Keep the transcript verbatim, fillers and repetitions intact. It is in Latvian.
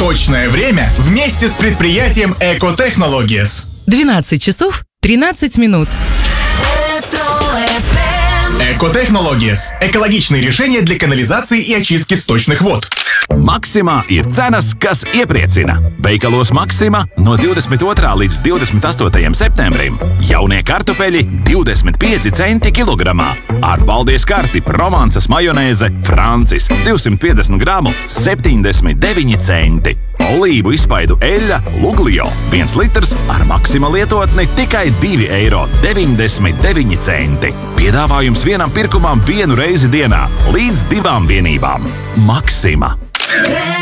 Точное время вместе с предприятием Экотехнологиес. двенадцать часов тринадцать минут. Экотехнологиес – экологичные решения для канализации и очистки сточных вод. Maksimā ir cenas, kas iepriecina. Veikalos Maksima no divdesmit otrā līdz divdesmit astotajam septembrim jaunie kartupeļi divdesmit pieci centi kilogramā. Ar paldies karti Provansas majonēze Francis divsimt piecdesmit gramu septiņdesmit deviņi centi. Olīvu izspaidu eļļa Luglio viens litrs ar Maksima lietotni tikai divi eiro deviņdesmit deviņi centi. Piedāvājums vienam pirkumam vienu reizi dienā līdz divām vienībām. Maksima.